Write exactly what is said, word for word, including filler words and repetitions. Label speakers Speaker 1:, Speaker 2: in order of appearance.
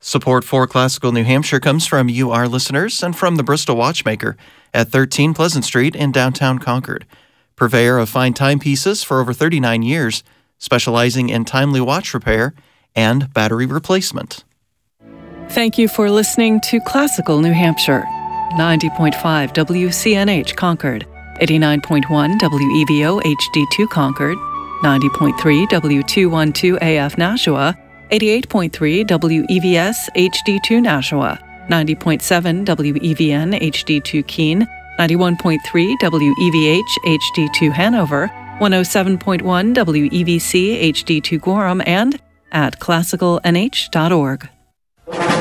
Speaker 1: Support for Classical New Hampshire comes from you, our listeners, and from the Bristol Watchmaker at thirteen Pleasant Street in downtown Concord. Purveyor of fine timepieces for over thirty-nine years, specializing in timely watch repair and battery replacement.
Speaker 2: Thank you for listening to Classical New Hampshire. ninety point five W C N H Concord, eighty-nine point one W E V O H D two Concord, ninety point three W two twelve A F Nashua, eighty-eight point three W E V S H D two Nashua, ninety point seven W E V N H D two Keene, ninety-one point three W E V H H D two Hanover, one oh seven point one W E V C H D two Gorham, and at classical N H dot org.